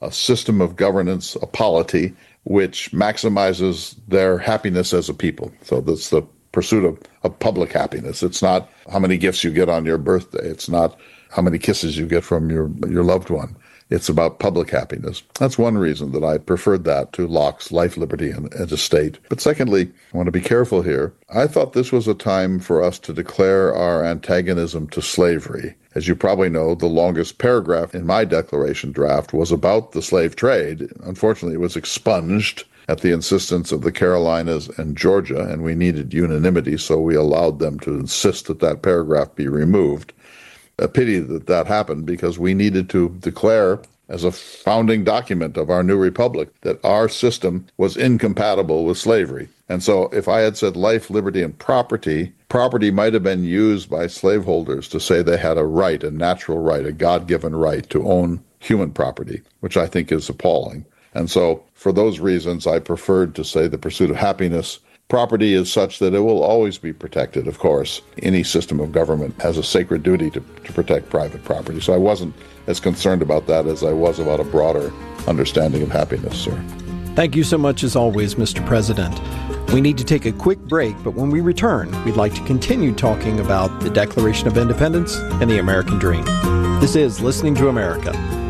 a system of governance, a polity, which maximizes their happiness as a people. So that's the pursuit of public happiness. It's not how many gifts you get on your birthday. It's not how many kisses you get from your loved one. It's about public happiness. That's one reason that I preferred that to Locke's life, liberty, and estate. But secondly, I want to be careful here. I thought this was a time for us to declare our antagonism to slavery. As you probably know, the longest paragraph in my declaration draft was about the slave trade. Unfortunately, it was expunged at the insistence of the Carolinas and Georgia, and we needed unanimity, so we allowed them to insist that that paragraph be removed. A pity that that happened, because we needed to declare as a founding document of our new republic that our system was incompatible with slavery. And so if I had said life, liberty, and property might have been used by slaveholders to say they had a right, a natural right, a God-given right to own human property, which I think is appalling. And so for those reasons, I preferred to say the pursuit of happiness. Property is such that it will always be protected, of course. Any system of government has a sacred duty to protect private property. So I wasn't as concerned about that as I was about a broader understanding of happiness, sir. Thank you so much, as always, Mr. President. We need to take a quick break, but when we return, we'd like to continue talking about the Declaration of Independence and the American Dream. This is Listening to America.